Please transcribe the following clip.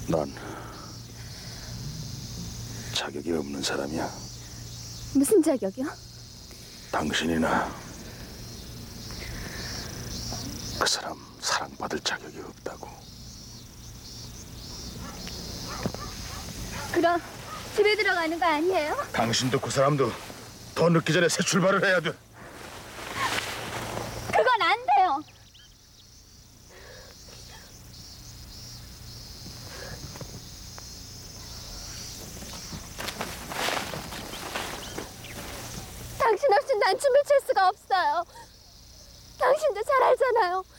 난 자격이 없는 사람이야. 무슨 자격이요? 당신이나 그 사람 사랑받을 자격이 없다고. 그럼 집에 들어가는 거 아니에요? 당신도 그 사람도 더 늦기 전에 새 출발을 해야 돼. 그건 안 돼요. 당신 없이 난 춤을 출 수가 없어요. 당신도 잘 알잖아요.